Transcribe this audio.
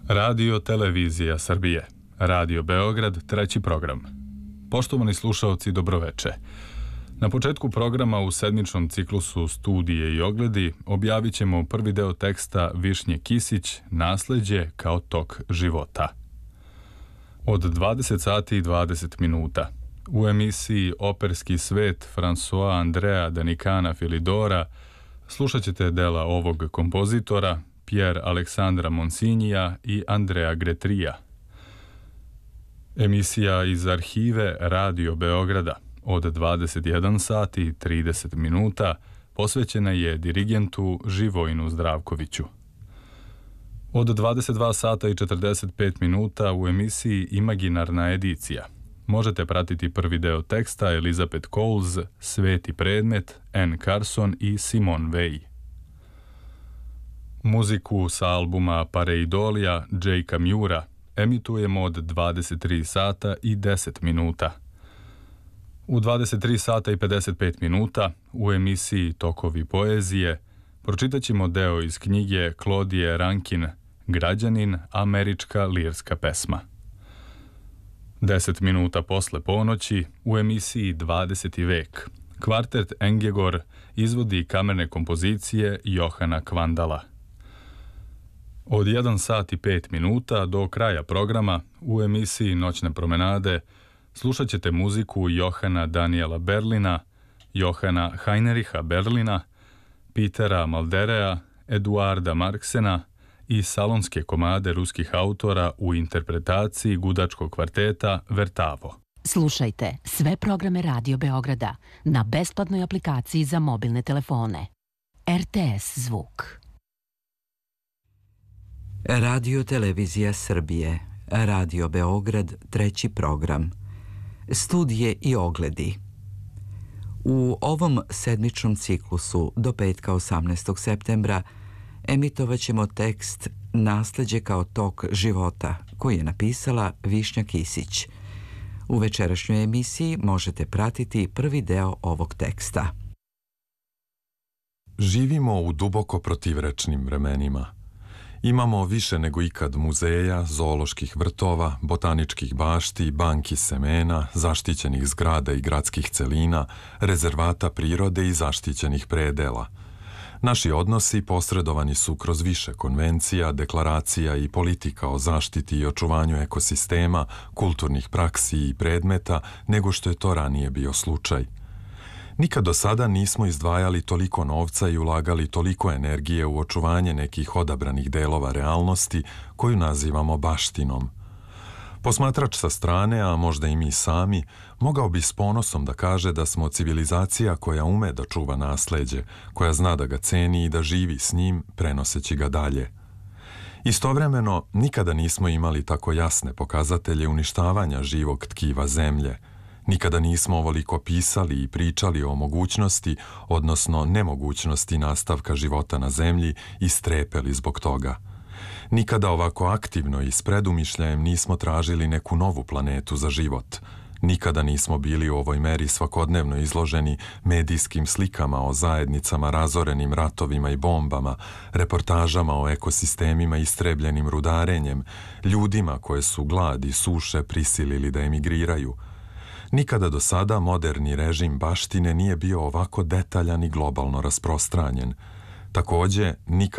Radio Televizija Srbije, Radio Beograd, treći program. Poštovani slušaoci, dobroveče. Na početku programa u sedmičnom ciklusu Studije i ogledi objavit ćemo prvi deo teksta Višnje Kisić, Nasleđe kao tok života. Od 20 sati i 20 minuta u emisiji Operski svet François Andrea Danicana Filidora slušat ćete dela ovog kompozitora, Pier Aleksandra Monsinija i Andrea Gretrija. Emisija iz arhive Radio Beograda od 21 sati i 30 minuta posvećena je dirigentu Živojinu Zdravkoviću. Od 22 sata i 45 minuta u emisiji Imaginarna edicija možete pratiti prvi deo teksta Elizabeth Coles, Sveti predmet, Anne Carson i Simone Weil. Muziku sa albuma Pareidolia Jakea Mura emitujemo od 23 sata i 10 minuta. U 23 sata i 55 minuta u emisiji Tokovi poezije pročitat ćemo deo iz knjige Claudije Rankin Građanin, američka lirska pesma. 10 minuta posle ponoći u emisiji 20. vek kvartet Engegor izvodi kamerne kompozicije Johana Kvandala. Od 1 sat i 5 minuta do kraja programa u emisiji Noćne promenade slušat ćete muziku Johana Daniela Berlina, Johana Heinricha Berlina, Petera Malderea, Eduarda Marksena i salonske komade ruskih autora u interpretaciji gudačkog kvarteta Vertavo. Slušajte sve programe Radio Beograda na besplatnoj aplikaciji za mobilne telefone. RTS zvuk. Radio Televizija Srbije, Radio Beograd, treći program. Studije i ogledi. U ovom sedmičnom ciklusu do petka 18. septembra emitovat ćemo tekst Nasleđe kao tok života, koji je napisala Višnja Kisić. U večerašnjoj emisiji možete pratiti prvi deo ovog teksta. Živimo u duboko protivrečnim vremenima. Imamo više nego ikad muzeja, zooloških vrtova, botaničkih bašti, banki semena, zaštićenih zgrada i gradskih celina, rezervata prirode i zaštićenih predela. Naši odnosi posredovani su kroz više konvencija, deklaracija i politika o zaštiti i očuvanju ekosistema, kulturnih praksi i predmeta nego što je to ranije bio slučaj. Nikad do sada nismo izdvajali toliko novca i ulagali toliko energije u očuvanje nekih odabranih delova realnosti koju nazivamo baštinom. Posmatrač sa strane, a možda i mi sami, mogao bi s ponosom da kaže da smo civilizacija koja ume da čuva nasleđe, koja zna da ga ceni i da živi s njim, prenoseći ga dalje. Istovremeno, nikada nismo imali tako jasne pokazatelje uništavanja živog tkiva zemlje. Nikada nismo ovoliko pisali i pričali o mogućnosti, odnosno nemogućnosti nastavka života na zemlji i strepeli zbog toga. Nikada ovako aktivno i s predumišljajem nismo tražili neku novu planetu za život. Nikada nismo bili u ovoj meri svakodnevno izloženi medijskim slikama o zajednicama razorenim ratovima i bombama, reportažama o ekosistemima istrebljenim rudarenjem, ljudima koje su glad i suše prisilili da emigriraju. Nikada do sada moderni režim baštine nije bio ovako detaljan i globalno rasprostranjen. Takođe, nikada